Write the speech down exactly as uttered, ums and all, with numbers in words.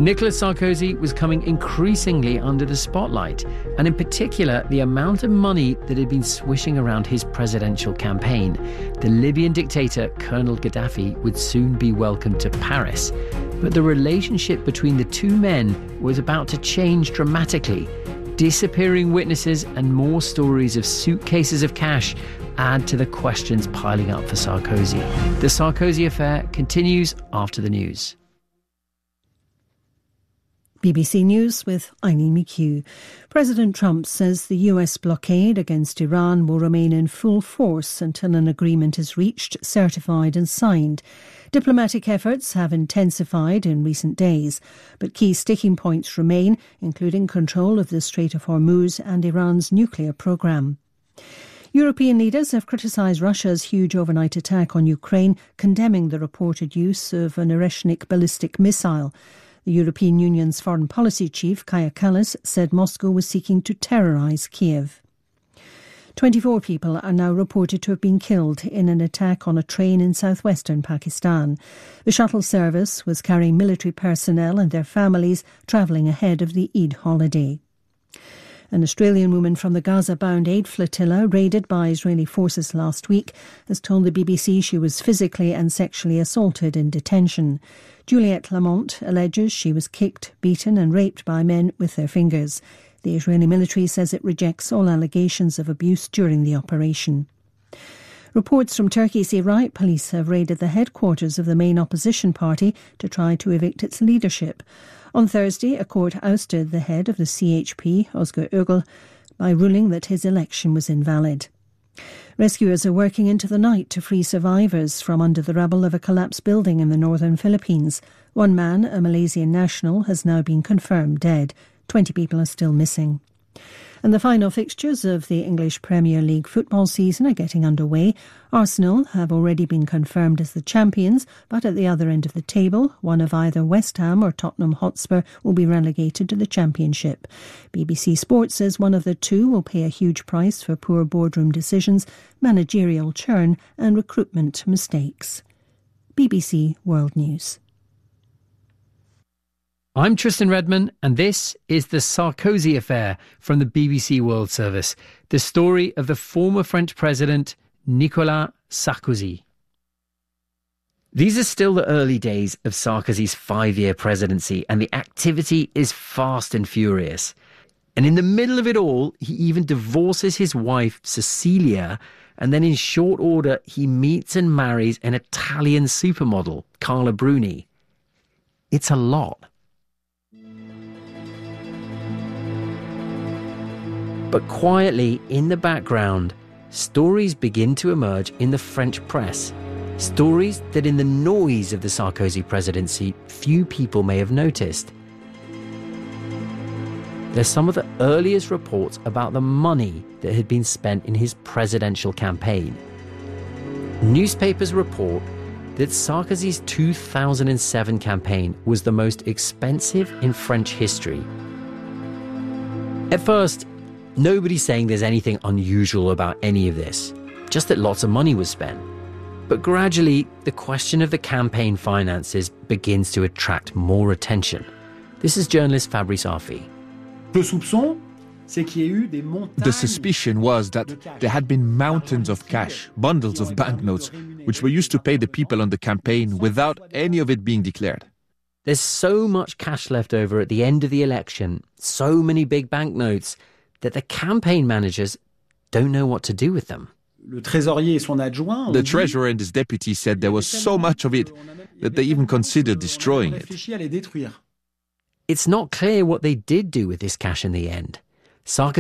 Nicolas Sarkozy was coming increasingly under the spotlight, and in particular, the amount of money that had been swishing around his presidential campaign. The Libyan dictator, Colonel Gaddafi, would soon be welcomed to Paris. But the relationship between the two men was about to change dramatically. Disappearing witnesses and more stories of suitcases of cash add to the questions piling up for Sarkozy. The Sarkozy affair continues after the news. B B C News with Eileen McHugh. President Trump says the U S blockade against Iran will remain in full force until an agreement is reached, certified and signed. Diplomatic efforts have intensified in recent days, but key sticking points remain, including control of the Strait of Hormuz and Iran's nuclear programme. European leaders have criticised Russia's huge overnight attack on Ukraine, condemning the reported use of an Oreshnik ballistic missile. The European Union's foreign policy chief, Kaja Kallas, said Moscow was seeking to terrorise Kiev. twenty-four people are now reported to have been killed in an attack on a train in southwestern Pakistan. The shuttle service was carrying military personnel and their families travelling ahead of the Eid holiday. An Australian woman from the Gaza-bound aid flotilla, raided by Israeli forces last week, has told the B B C she was physically and sexually assaulted in detention. Juliette Lamont alleges she was kicked, beaten and raped by men with their fingers. The Israeli military says it rejects all allegations of abuse during the operation. Reports from Turkey say riot police have raided the headquarters of the main opposition party to try to evict its leadership. On Thursday, a court ousted the head of the C H P, Özgür Özel, by ruling that his election was invalid. Rescuers are working into the night to free survivors from under the rubble of a collapsed building in the northern Philippines. One man, a Malaysian national, has now been confirmed dead. Twenty people are still missing. And the final fixtures of the English Premier League football season are getting underway. Arsenal have already been confirmed as the champions, but at the other end of the table, one of either West Ham or Tottenham Hotspur will be relegated to the Championship. B B C Sport says one of the two will pay a huge price for poor boardroom decisions, managerial churn and recruitment mistakes. B B C World News. I'm Tristan Redman, and this is the Sarkozy affair from the B B C World Service, the story of the former French president, Nicolas Sarkozy. These are still the early days of Sarkozy's five-year presidency, and the activity is fast and furious. And in the middle of it all, he even divorces his wife, Cecilia, and then in short order, he meets and marries an Italian supermodel, Carla Bruni. It's a lot. But quietly, in the background, stories begin to emerge in the French press. Stories that in the noise of the Sarkozy presidency, few people may have noticed. They're some of the earliest reports about the money that had been spent in his presidential campaign. Newspapers report that Sarkozy's two thousand seven campaign was the most expensive in French history. At first, nobody's saying there's anything unusual about any of this, just that lots of money was spent. But gradually, the question of the campaign finances begins to attract more attention. This is journalist Fabrice Arfi. The suspicion was that there had been mountains of cash, bundles of banknotes, which were used to pay the people on the campaign without any of it being declared. There's so much cash left over at the end of the election, so many big banknotes, that the campaign managers don't know what to do with them. The treasurer and his deputy said there was so much of it that they even considered destroying it. It's not clear what they did do with this cash in the end. Sarkozy